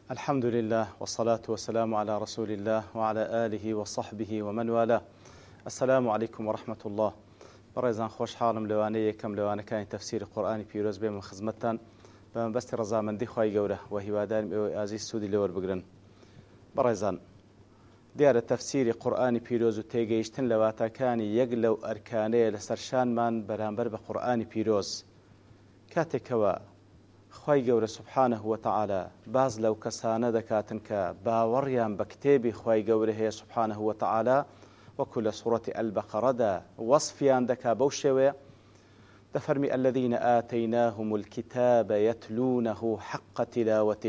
الحمد لله والصلاة والسلام على رسول الله وعلى آله وصحبه ومن والاه. السلام عليكم ورحمة الله. بريزان خوش حالم لواني كم لوانا كان تفسير القرآن بيروز بين خدمتان بس رضا من دي خواي جوره وهوادان عزيز سودي لور بقرن. بريزان ديار تفسير القرآن بيروز وتيجيشتن لواتا كان يقلو أركاني لسرشان من برانبر بقرآن بيروز كاتكوا خوای گەورە سبحانه وتعالى باز لەو کەسانە دەکاتن کە باوەڕیان بە کتێبی خوای گەورە هەیە سبحانه وتعالى وەکو لە سوورەتی ئەلبەقەرەدا وەصفیان دەکا بەو شێوەیە دەفەرمی الذين آتيناهم الكتاب يتلونه حق تلاوته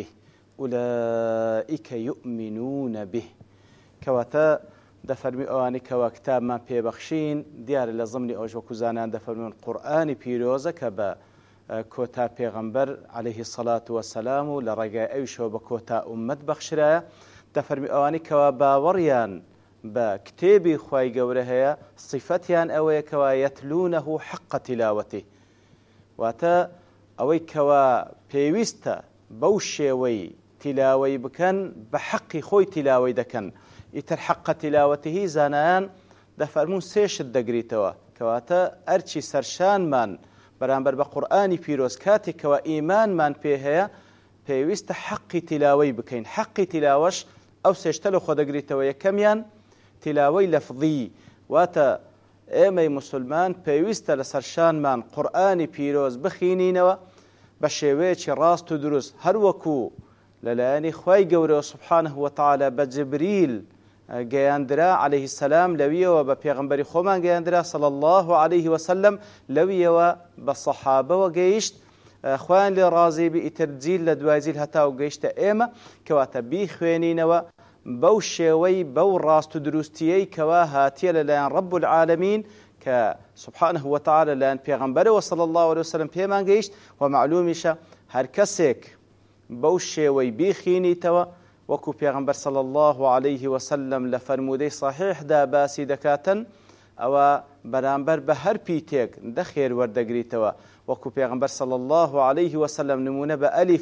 أولئك يؤمنون به کەواتە دەفەرمی ئەوانی کەوا کتابمان پێبەخشین دیارە لە ضمنی ئەوەش وەکو زانان دەفەرمون قورئانی پیرۆزە کە بە کۆتا پێغەمبەر عليه الصلاة والسلام و لە ڕێگای ئەویشەوە بە کۆتا ئومەت بەخشرایە دەفەرمی ئەوانی کەوا باوەڕیان بە کتێبی خوای گەورە هەیە صفەتیان ئەوەیە کەوا یەتلونەه حق تلاوەته واتە ئەوەی کەوا پێویستە بەو شێوەی تیلاوەی بکەن بە حەقی خۆی تیلاوەی دەکەن ئیتر حق تلاوەته زانایان دەفەرمون سێشت دەگریتەوە کەواتە ئەرچی سەرشانمان بەرامبەر بە قورئانی پیرۆز کاتێکەوە ئیمانمان پێ هەیە پێویستە حەقی تیلاوەی بکەین حەقی تیلاوەش ئەو سێشتە لە خۆ دەگریتەوە یەکەمیان تیلاوەی لەفظی واتە ئێمەی موسڵمان پێویستە لە سەرشانمان قورئانی پیرۆز بخینینەوە بە شێوەیەکی ڕاست و دروست هەروەکو لەلایەنی خوای گەورە سبحانه وتعالى بە جبریل گەیاندرا عليه السلام لەویەوە بە پێغەمبەری خۆمان گەیاندرا صلی الله عليه وسلم لەویەوە بە سەحابەوە گەیشت خوایان لێ ڕازی بی ئیتر جیل لە دوای جیل هەتاو گەیشتە ئێمە کەواتە بیخوێنینەوە بەو شێوەی بەو ڕاست و دروستیەی کەوا هاتیە لەلایەن رب العالمین کە سبحانه وتعالى لەلایەن پێغەمبەرەوە صلی الله عليه وسلم پێمان گەیشت و معلومیشە هەر کەسێک بەو شێوەی بیخینیتەوە وەکو پێغەمبەر صلی الله عليه وسلم لە فەرمودەی صحیحدا باسی دەکاتن ئەوە بەرامبەر بە هەر پیتێک دەخێر وەردەگریتەوە وەکو پێغەمبەر صلی الله عليه وسلم نمونە بە ئەلیف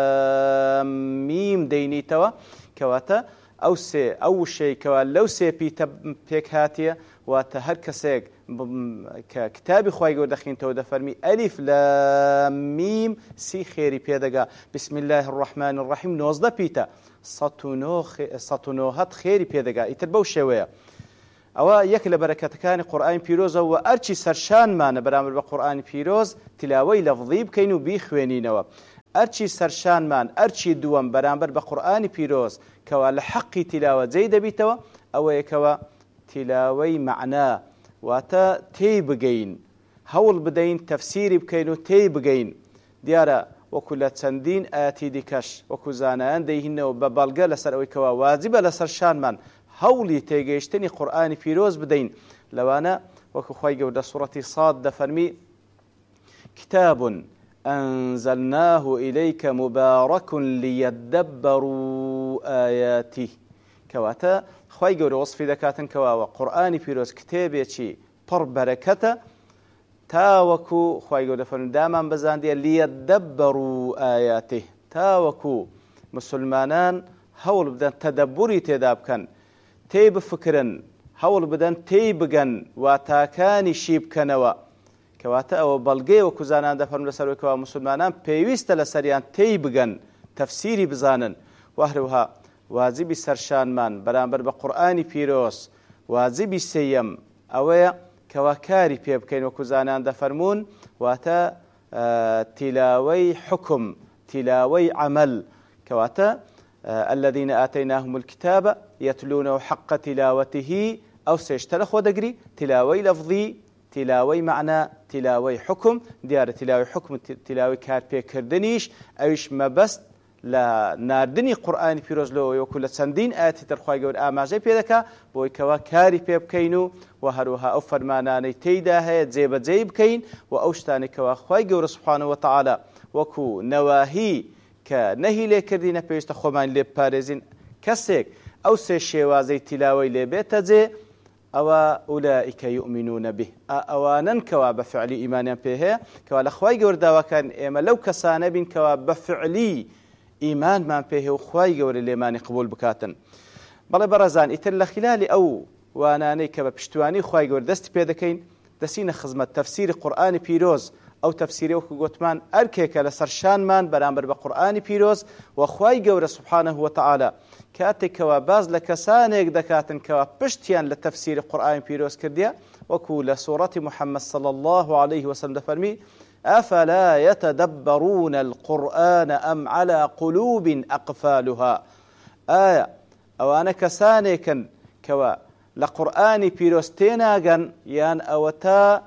لام میم دەینیتەوە کەواتە ئەو شەیکەوە لەو سێ پیتە پێک هاتیە واتە هەر کەسێک کە کتابی خوای گەورە دەخوێنێتەوە دەفەرمی ئەلیف لام میم سی خێری پێدەگا بسم الله الرحمن الرحیم 19 پیتە 109 خێری پێدەگا ئیتر بەو شێوەیە ئەوە یەک لە بەرەکەتەکانی قورئانی پیرۆزە و ئەرچی سەرشانمانە بەرامبەر بە قورئانی پیرۆز تیلاوەی لەفظی بکەین و بیخوێنینەوە ئەرچی سەرشانمان ئەرچی دووەم بەرامبەر بە قورئانی پیرۆز کەوا لە حەقی تیلاوە جێی دەبیتەوە ئەوەیەکەوە تیلاوەی مەعنا واتە تێی بگەین هەوڵ بدەین تەفسیری بکەین و تێی بگەین دیارە وەکو لە چەندین ئاەتی دیکەش وەکو زانایان دەیهینەوە بە بەڵگە لەسەر ئەوەی کەوا واجبە لە سەرشانمان هەوڵی تێگەیشتنی قورئانی پیرۆز بدەین لەوانە وەکو خوای گەورە سوورەتی صاد دەفەرمی کتاب أنزلناه إليك مبارك ليدبروا آياته کەواتە خوای گەورە وەصفی دەکاتن کەواوە قورئانی پیرۆز کتێبێکی پڕ بەرەکەتە تاوەکو خوای گەورە دەفەرمێ دامان بەزاندیە لیەدەبەڕوا ئایاته تاوەکو مسلمانان هەوڵ بدەن تەدەبوری تێدا بکەن تێی بفکرن هەوڵ بدەن تێی بگەن واتاکانیشی بکەنەوە کەواتە ئەوە بەڵگەی وەکو زانان دەفەرمون لەسەرەوەیکەوە مسلمانان پێویستە لەسەریان تێی بگەن تەفسیری بزانن و هەروەها واجبی سەرشانمان بەرامبەر بە قورئانی پیرۆز واجبی سێیەم ئەوەیە کەوا کاری پێ بکەین وەکو زانان دەفەرمون واتە تیلاوەی حکم تیلاوەی عەمەل کەواتە الذين آتيناهم الكتاب يتلونه حق تلاوته أو سيشترى خو دقري تلاوي لفظي تلاوي معنى تلاوي حكم ديار تلاوي حكم تلاوي كار بي كردنيش أيش ما بس لا ناردني قرآن پیروز لو وكل چندین آیاتی ترخوای گەورە ئاماژەی پێ دەکا بۆی کەوا کاری پێ بکەین و هەروەها ئەو فەرمانانەی تێیدا هەیە جێبەجێ بکەین و ئەو شتانی کەوا خوای گەورە سبحانه وتعالى وەکو نەواهی کە نەهی لێکردینە پێویستە خۆمان لێ بپارێزین کەسێک ئەو سێ شێوازەی تیلاوەی لێ بێتە جێ ئەوە ئولائیکە یؤمنون به ئەوانن کەوا بە فعلی ئیمانیان پێ هەیە کەوا لە خوای گەورە داواکان ئێمە لەو کەسانە بین کەوا بە فعلی ئیمانمان پێ هەیە و خوای گەورە لێمانی قبول بکاتن. بەڵێ بەڕێزان، ئیتر لە خلالی ئەو وانانەی کە بە پشتیوانی خوای گەورە دەستی پێ دەکەین، دەسینە خزمەت تەفسیری قورئانی پیرۆز. ئەو تەفسیرە وەکو گوتمان ئەرکێکە لەسەر شانمان بەرامبەر بە قورئانی پیرۆز، و خوای گەورە سوبحانەه وتەعالە کاتێکەوە باز لە کەسانێک دەکاتن کەوا پشتیان لە تەفسیری قورئانی پیرۆز کردیە، وەکو لە سوورەتی محەممەد صلی الله عليه وسلم دەفەرمی: ئەفەلا یەتەدەبەرون القورئان ئەم عەلا قولوب ئەقفالها. ئایا ئەوانە کەسانێکن کەوا لە قورئانی پیرۆز تێناگەن، یان ئەوە تا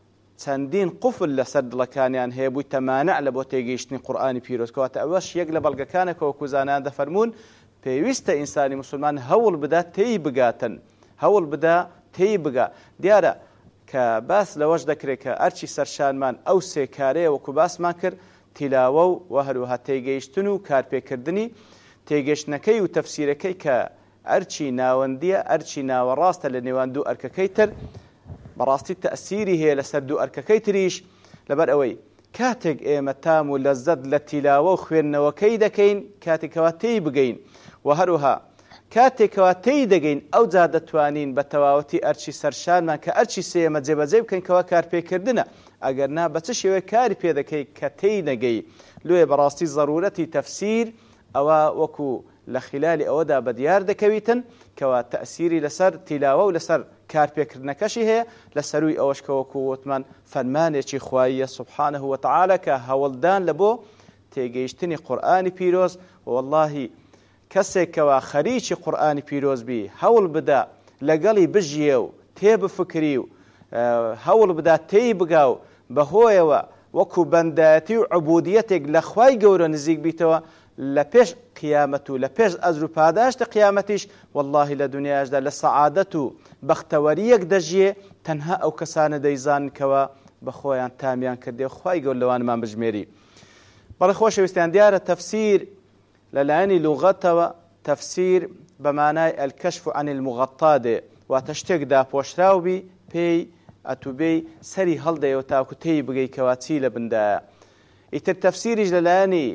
چەندین قفل لەسەر دڵەکانیان هەیە بووی تەمانع لە بۆ تێگەیشتنی قورئانی پیرۆز؟ کەواتە ئەوەش یەک لە بەڵگەکانێکە وەکو زانایان دەفەرمون پێویستە ئینسانی مسلمان هەوڵ بدا تێی بگاتن، هەوڵ بدا تێی بگا. دیارە کە باس لەوەش دەکرێت کە ئەرچی سەرشانمان ئەو سێ کارەیە وەکو باسمان کرد، تیلاوە و هەروەها تێگەیشتن و کارپێکردنی تێگەشتنەکەی و تەفسیرەکەی کە ئەرچی ناوەندیە، ئەرچی ناوەڕاستە لە نێوان دوو ئەرکەکەی تر، بەڕاستی تەئسیری هەیە لەسەر دوو ئەرکەکەی تریش، لەبەر ئەوەی کاتێک ئێمە تام و لەزەت لە تیلاوە و خوێندنەوەکەی دەکەین، کاتێکەوە تێی بگەین، و هەروها کاتێکەوە تێی دەگەین ئەو جا دەتوانین بە تەواوەتی ئەرچی سەرشانمان کە ئەرچی سێمە جێبەجێ بکەین کەوا کارپێکردنە. ئەگەر نا بە چ شێوەیە کاری پێ دەکەی کە تێی نەگەی؟ لێ بەڕاستی ضرورەتی تەفسیر ئەوە وەکو لە خلالی ئەوەدا بەدیار دەکەویتن کەوا تەئسیری لەسەر تیلاوە و لەسەر کارپێکردنەکەشی هەیە، لە سەروی ئەوەش کە وەکو وتمان فەرمانێکی خواییە سوبحانەه وتەعالە کە هەوڵدان لە بۆ تێگەیشتنی قورئانی پیرۆز. وەڵڵاهی کەسێکەوە خەریکی قورئانی پیرۆز بی، هەوڵ بدا لەگەڵی بژیە و تێبفکری و هەوڵ بدا تێی بگا و بەهۆیەوە وەکو بەندایەتی و عوبودیەتێک لە خوای گەورە نزیک بیتەوە لە پێش قیامەت و لە پێش ئەجر و پاداشتە قیامەتیش، وەڵڵاهی لە دنیاشدا لە سەعادەت و بەختەوەریەک دەژیێ. تەنها ئەو کەسانە دەیزانن کەوە بە خۆیان تامیان کردێ، خوای گەورە لەوانمان بژمێری. بەڵێ خۆشەویستیان، دیارە تەفسیر لەلایەنی لوغەتەوە تەفسیر بە مانای ئەلکەشف عن المغەطا دێ، واتە شتێک داپۆشراو بی پێی ئەتوبەی سەری هەڵدەیەوە تاکو تێی بگەی کەوا چی لە بندایە. ئیتر تەفسیریش لەلایەنی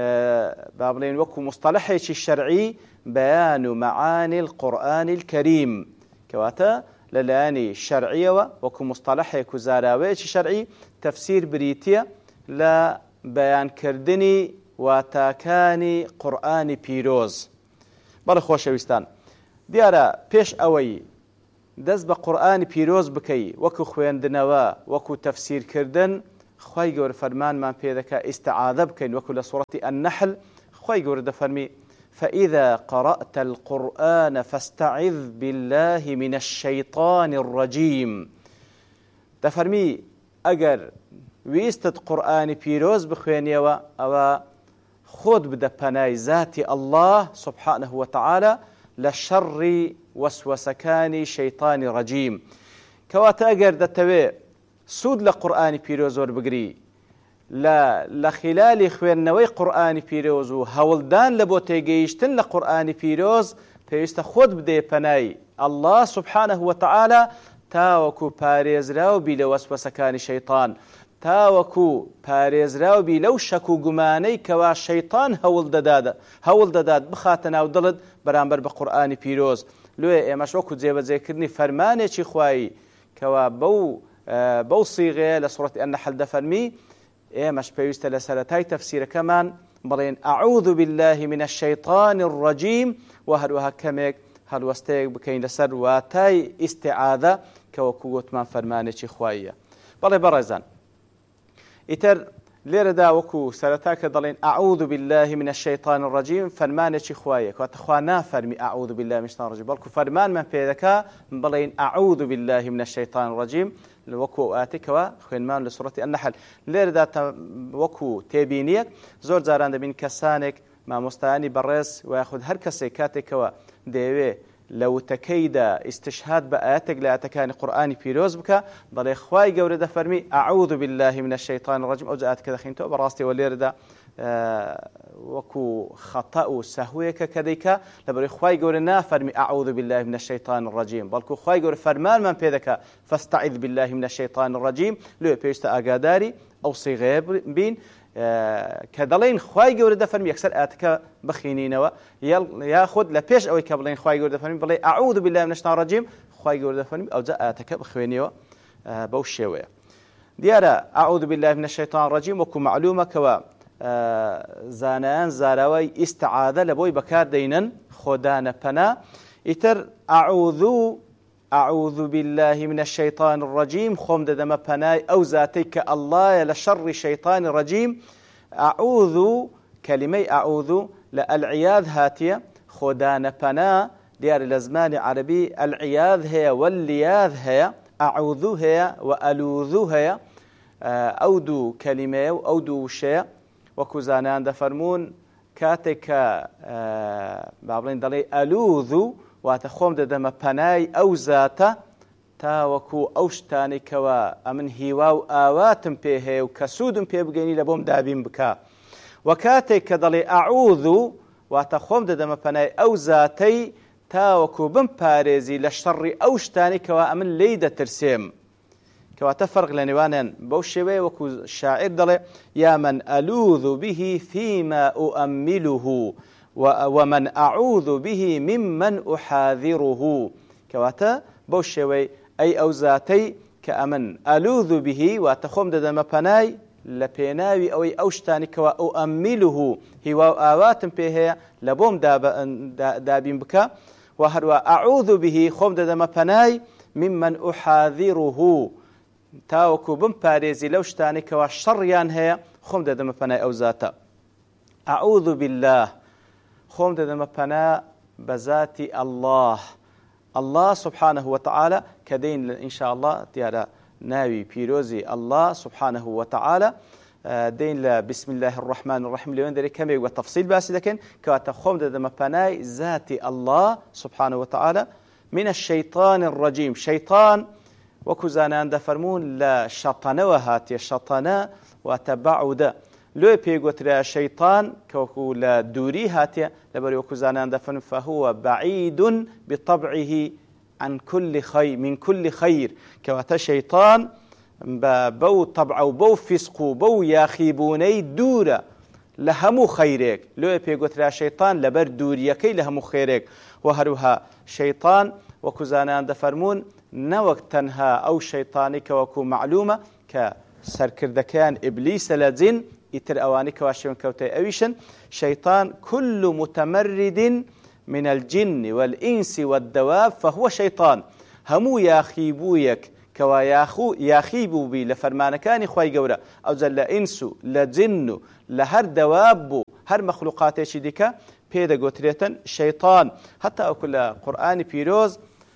با بڵێن وەکو مستەلەحێکی شەرعی بەیان و مەعانی القورئان الکەریم، کەواتە لەلایەنی شەرعیەوە وەکو مستەلەحێک و زاراوەیەکی شەرعی تەفسیر بریتیە لە بەیانکردنی واتاکانی قورئانی پیرۆز. بەڵێ خۆشەویستان، دیارە پێش ئەوەی دەست بە قورئانی پیرۆز بکەی وەکو خوێندنەوە وەکو تەفسیرکردن، خوای گەورە فەرمانمان پێ دەکا ئیستعاذە بکەین، وەکو لە سوورەتی النەحل خوای گەورە دەفەرمی: فإذا قرأت القرآن فاستعذ بالله من الشيطان الرجيم. دەفەرمی ئەگەر ویستت قورئانی پیرۆز بخوێنیەوە، ئەوە خۆت بدە پەنای ذاتی ئەڵڵاه سوبحانەه وتەعالە لە شەڕی وەسوەسەکانی شەیطانی ڕەجیم. کەواتە ئەگەر دەتەوێ سوود لە قورئانی پیرۆز وەربگری، لە خلالی خوێندنەوەی قورئانی پیرۆز و هەوڵدان لە بۆ تێگەیشتن لە قورئانی پیرۆز، پێویستە خۆت بدەیە پەنای ئەڵڵاه سوبحانەه وتەعالە تاوەکو پارێزراوبی لە وەسوەسەکانی شەیطان، تاوەکو پارێزراوبی لەو شەک و گومانەی کەوا شەیطان هەوڵ دەدات بخاتە ناو دڵت بەرامبەر بە قورئانی پیرۆز. لێ ئێمەش وەکو جێبەجێکردنی فەرمانێکی خوایی کەوا بەو سیغەیە لە سوورەتی النەحل دەفەرمی، ئێمەش پێویستە لە سەرەتای تەفسیرەکەمان بڵێن ئەعوذ بالله من الشەیطان الرەجیم، و هەروەها کەمێک هەڵوەستەیەک بکەین لەسەر واتای ئیستیعاذە کە وەکو گوتمان فەرمانێکی خواییە. بەڵێ بەڕێزان، ئیتر لێرەدا وەکو سەرەتا کە دەڵێن ئەعوذ بالله من الشەیطان الرەجیم، فەرمانێکی خوایە، کەواتە خوا نافەرمی ئەعوذ بالله من الشەیطان الرەجیم، بەڵکو فەرمانمان پێ دەکا بڵێن ئەعوذ بالله من الشەیطان الرەجیم، وەکو ئاتێکەوە خوێنمان لە سوورەتی النەحل. لێرەدا وەکو تێبینیەک زۆر جاران دەبین کەسانێک مامۆستایانی بەڕێز و یاخود هەر کەسێک کاتێکەوە دەیەوێ لە وتەکەیدا ئیستشهاد بە ئاەتێک لە ئاەتەکانی قورئانی پیرۆز بکە، دەڵێ خوای گەورە دەفەرمی ئەعوذ بالله من الشەیطان الرەجیم. ئەو ئاەت کە دەخینەوە بەڕاستیەوە لێرەدا وەکو خەتە و سەهوەیەکە کە دەیکا، لەبەرەوەی خوای گەورە نافەرمی ئەعوذ بالله من الشەیطان الرەجیم، بەڵکو خوای گەورە فەرمانمان پێ دەکا فاستعذ بالله من الشەیطان الرەجیم. لێ پێویستە ئاگاداری ئەو سیغەیە بین کە دەڵێن خوای گەورە دەفەرمی یەکسەر ئاتەکە بخینینەوە یاخود لە پێش ئەوەی کە بڵێن خوای گەورە دەفەرمی بڵێ ئەعوذ بالله من الشیطان الرجیم خوای گەورە دەفەرمی ئەوجا ئاتەکە بخوێنیەوە بەو شێوەیە. دیارە ئەعوذ بالله من الشیطان الرجیم وەکو معلومە کەوە زانایان زاراوەی ئیستعاذە لە بۆی بەکاردێنن خۆدانە پەنا. ئیتر أعوذ بالله من الشيطان الرجيم خۆم دەدەمە پەنای ئەو زاتەی کە ئەڵڵایە لە شەڕی شەیطانی ڕەجیم. ئەعوذ کەلیمەی ئەعوذ لە ئەلعیاذ هاتیە خۆدانە پەنا. دیارە لە زمانی عەرەبی ئەلعیاذ هەیە واللیاذ هەیە، ئەعوذ هەیە و ئەلوذ هەیە. ئەو دوو کەلیمەیە و ئەو دوو وشەیە وەکو زانایان دەفەرمون کاتێک کە با بڵێن دەڵێ ئەلوذ واتە خۆم دەدەمە پەنای ئەو زاتە تاوەکو ئەو شتانێک کەوە ئەمن هیوا و ئاواتم پێ هەیە و کە سوودم پێ بگەینی لە بۆم دابین بکە. و کاتێک کە دەڵێ ئەعوذ واتە خۆم دەدەمە پەنای ئەو زاتەی تاوەکو بم پارێزی لە شەڕی ئەو شتانی کەوە ئەمن لێی دەترسێم. کەواتە فەرق لە نێوانیان بەو شێوەیە وەکو شاعیر دەڵێ یا من ئەلوذ به فيما أؤمله ومن أعوذ به ممن أحاذره. کەواتە بەو شێوەی ئەی ئەو زاتەی کە ئەمن ئەلوذ به واتە خۆم دەدەمە پەنای لە پێناوی ئەوەی ئەو شتانی کەوە ئەؤمله هیوا و ئاواتم پێ هەیە لە بۆم دابین بکە. و هەروە ئەعوذ به خۆم دەدەمە پەنای ممن أحاذره تاوەکو بم پارێزی لەو شتانی کەوا شەڕیان هەیە خۆم دەدەمە پەنای ئەو زاتە. ئەعوذ بالله خۆم دەدەمە پەنا بە ذاتی الله سبحانه وتعالى کە دەین ئینشاء الله دیارە ناوی پیرۆزی الله سبحانه وتعالى دەین لە بسم الله الرحمن الرحیم لەوێن دەرێ کەمێک بە تەفسیل باسی دەکەین کەواتە خۆم دەدەمە پەنای ذاتی الله سبحانه وتعالى من الشيطان الرجيم. شەیطان وەکو زانایان دەفەرمون لە شەتەنەوە هاتیە، شەتەنە واتە بەعودە لۆی پێگوترا شەیطان کە وەکو لە دووری هاتیە لەبەر وەکو زانایان دەفەرمون فهو بعيد بطبعه عن كل خير من كل خير. کەواتە شەیطان بەو تەبع و بەو فیسق و بەو یاخیبوونەی دوورە لە هەموو خەیرێک. لۆی پێگوترا شەیطان لەبەر دووریەکەی لە هەموو خێرێک. و هەروها شەیطان وەکو زانایان دەفەرمون نەوەک تەنها ئەو شەیطانی کە وەکو معلومە کە سەرکردەکەیان ئیبلیسە لە جین ئیتر ئەوانی کەوا شێوەن کەوتەی ئەویشن. شەیطان كل متمرد من الجن والإنس والدواب فهو شەیطان. هەموو یاخیبوویەک کەوا یاخیبوو بی لە فەرمانەکانی خوای گەورە ئەوجا لە ئینس و لە جن و لە هەر دەواب بوو هەر مەخلوقاتێکی دیکە پێدەگوترێتن شەیطان. هەتا ئەوکو لە قورئانی پیرۆز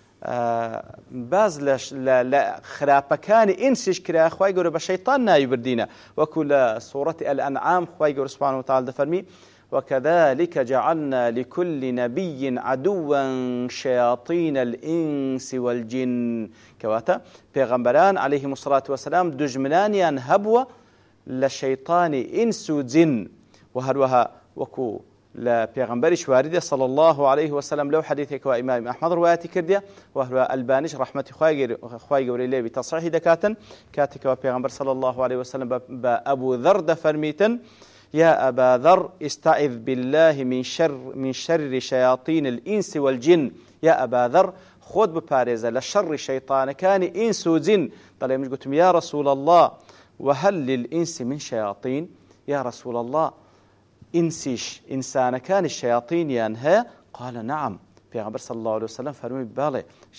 باز لە خراپەکانی ئینسیش کرا خوای گەورە بە شەیطان ناوی بردینە وەکو لە سوورەتی ئەلئەنعام خوای گەورە سوبحانه وتعالى دەفەرمی وكذلك جعلنا لكل نبي عدوا شياطين الإنس والجن. كواتا پیغمبران عليهم الصلاة والسلام دجمنانيان هبوة لشيطان إنس وجن. وهروها وكو لا پیغمبرش وارده صلى الله عليه وسلم لو حديثك وإمام أحمد رواياتي كردية وهو البانش رحمة خواهي قولي لي بتصحيح دكاتا كاتك وبيغمبر صلى الله عليه وسلم بأبو ذر دفرميتا يا أبا ذر استعذ بالله من شر شياطين الإنس والجن. يا أبا ذر خود بباريزة لشر شيطان كان إنس وجن. طلع مش قلتم يا رسول الله وهل للإنس من شياطين؟ يا رسول الله إنسيش إنسان كان الشياطين ينهى؟ قال نعم. پیغمبر صلى الله عليه وسلم فرمي بالي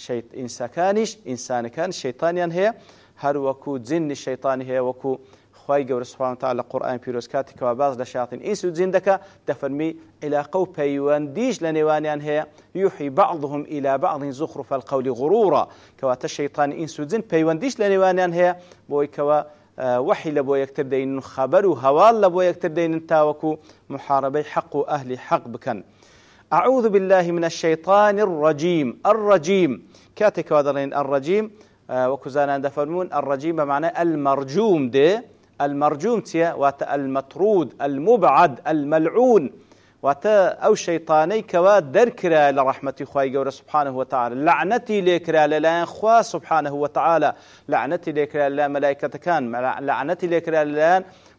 إنسان كان الشيطان ينهى هر وكو جن الشيطان هي وكو خواهی گەورە سبحانه وتعالى قورآن پیرۆز کاتێک کەوا باز لە شیاطین ئینس و جین دەکا دەفەرمی علاقە و پەیوەندیش لە نێوانیان هەیە یوحی بعضهم إلى بعض زخرف القول غرورا. کەواتە شەیطان ئینس و جین پەیوەندیش لە نێوانیان هەیە بۆی کەوا وحی لە بۆ یەکتر دەینن و خەبەر و هەواڵ لە بۆ یەکتر دەینن تاوەکو محاربەی حەق و ئەهلی حەق بکەن. أعوذ بالله من الشيطان الرجيم. الرجيم كاتك ودرين الرجيم وكزانا دفرمون الرجيم بمعنى المرجوم ده. المرجوم تيا واتا المطرود المبعد الملعون واتا أو شيطاني كوا دركرا لرحمة خواهي قورة سبحانه وتعالى لعنتي ليكرا للان خوا سبحانه وتعالى لعنتي ليكرا للا ملائكة كان لعنتي ليكرا للان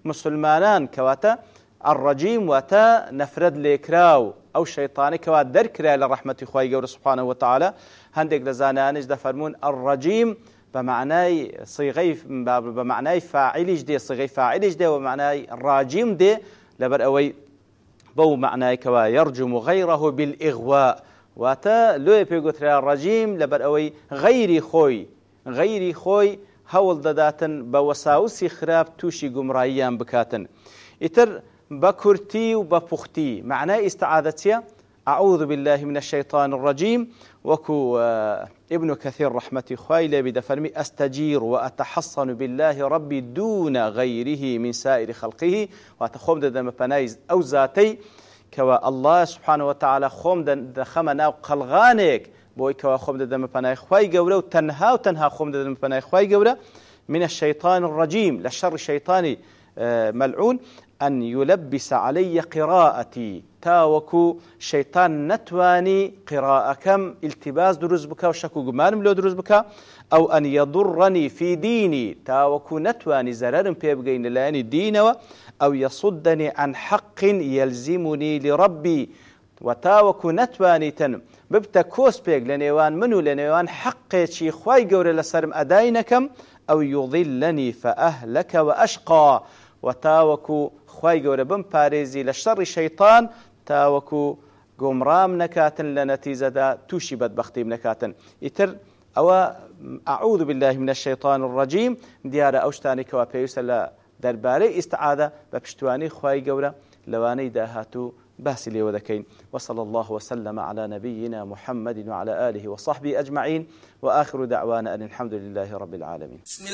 مسلمانان كواتا الرجيم واتا نفرد ليكراو أو شيطاني كوات دركرا لرحمة خواهي قول سبحانه وتعالى هندق لزانانش دفرمون الرجيم بمعنى صيغي بمعنى فاعل جدي صيغي فاعل جدي ومعنى راجيم دي لبر أوي بو معنى كوا يرجم غيره بالإغواء واتا لو يبيقوت الرجيم لبر أوي غيري خوي هول داداتن بوساوسي خراب توشي قمرايان بكاتن إتر بكرتي وببختي معناه استعاذتي أعوذ بالله من الشيطان الرجيم وكو ابن كثير رحمة خوايلة بدفرمي أستجير وأتحصن بالله ربي دون غيره من سائر خلقه وأتخوم دم بنايز أو ذاتي كوا الله سبحانه وتعالى خوم دخمنا قلغانك بوي كوا خوم دم بناي خواي قوله وتنها خوم دم بناي خواي قوله من الشيطان الرجيم للشر الشيطاني ملعون أن يلبس علي قراءتي تاوكو شيطان نتواني قراءة كم التباس دروز بك وشكو قمانم لو دروز بك أو أن يضرني في ديني تاوكو نتواني زرارم بيبقين لاني دينوا أو يصدني عن حق يلزمني لربي وتاوكو نتواني تن ببتا كوس بيق لنيوان منو لنيوان حقي شي خواي قوري لسرم أداينكم أو يضلني فأهلك وأشقى وتاوكو خواي قوري بم باريزي لشر الشيطان تاوكو قمرام نكاتن لنتيزة دا توشي بدبختي نكاتن إتر أو أعوذ بالله من الشيطان الرجيم ديار أوشتاني كوا بيوسلا درباري استعاذة ببشتواني خواي قوري لواني داهاتو باسي لي وذكين وصلى الله وسلم على نبينا محمد وعلى آله وصحبه أجمعين وآخر دعوانا أن الحمد لله رب العالمين.